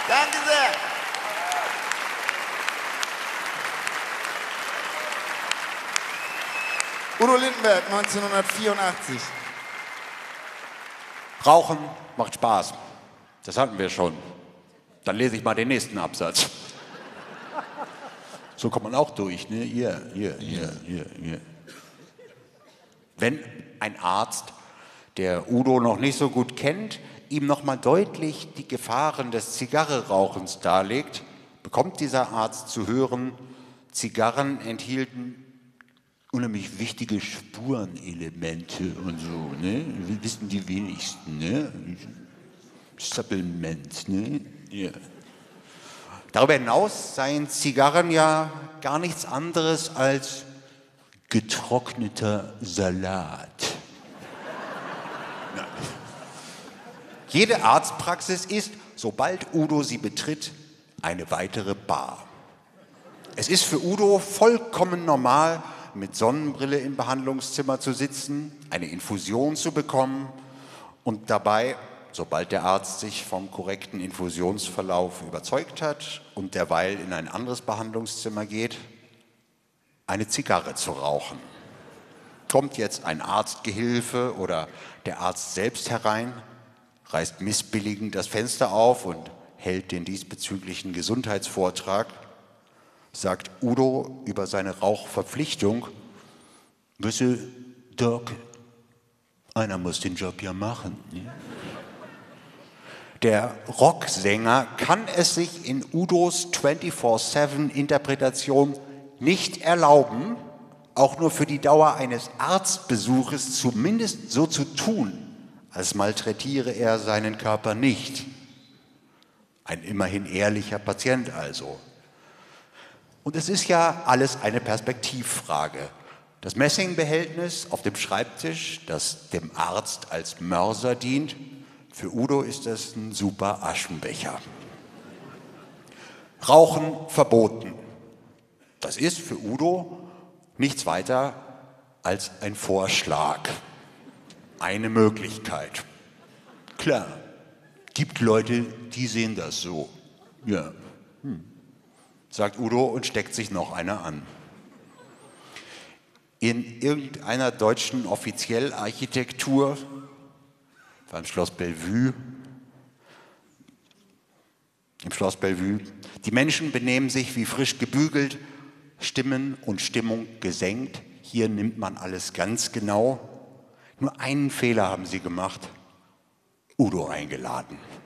Danke sehr. Udo Lindenberg, 1984. Rauchen macht Spaß. Das hatten wir schon. Dann lese ich mal den nächsten Absatz. So kommt man auch durch, ne? Hier. Wenn ein Arzt, der Udo noch nicht so gut kennt, ihm nochmal deutlich die Gefahren des Zigarrenrauchens darlegt, bekommt dieser Arzt zu hören, Zigarren enthielten unheimlich wichtige Spurenelemente und so, ne? Wissen die wenigsten, ne? Supplement, ne? Ja. Darüber hinaus seien Zigarren ja gar nichts anderes als getrockneter Salat. Nein. Jede Arztpraxis ist, sobald Udo sie betritt, eine weitere Bar. Es ist für Udo vollkommen normal, mit Sonnenbrille im Behandlungszimmer zu sitzen, eine Infusion zu bekommen und dabei, sobald der Arzt sich vom korrekten Infusionsverlauf überzeugt hat und derweil in ein anderes Behandlungszimmer geht, eine Zigarre zu rauchen. Kommt jetzt ein Arztgehilfe oder der Arzt selbst herein, reißt missbilligend das Fenster auf und hält den diesbezüglichen Gesundheitsvortrag, sagt Udo über seine Rauchverpflichtung: Wisse, Doc, einer muss den Job ja machen. Ne? Der Rocksänger kann es sich in Udos 24/7-Interpretation nicht erlauben, auch nur für die Dauer eines Arztbesuches zumindest so zu tun, als malträtiere er seinen Körper nicht. Ein immerhin ehrlicher Patient also. Und es ist ja alles eine Perspektivfrage. Das Messingbehältnis auf dem Schreibtisch, das dem Arzt als Mörser dient, für Udo ist das ein super Aschenbecher. Rauchen verboten. Das ist für Udo nichts weiter als ein Vorschlag. Eine Möglichkeit. Klar, gibt Leute, die sehen das so. Ja. Sagt Udo und steckt sich noch eine an. In irgendeiner deutschen Offiziellarchitektur, beim Schloss Bellevue, im Schloss Bellevue, die Menschen benehmen sich wie frisch gebügelt, Stimmen und Stimmung gesenkt. Hier nimmt man alles ganz genau. Nur einen Fehler haben sie gemacht: Udo eingeladen.